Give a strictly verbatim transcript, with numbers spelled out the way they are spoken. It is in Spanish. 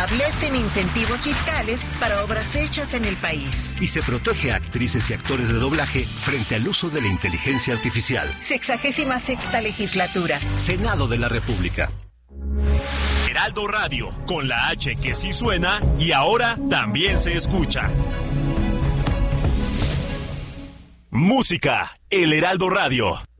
establecen incentivos fiscales para obras hechas en el país. Y se protege a actrices y actores de doblaje frente al uso de la inteligencia artificial. Sexagésima sexta legislatura. Senado de la República. Heraldo Radio, con la H que sí suena y ahora también se escucha. Música, El Heraldo Radio.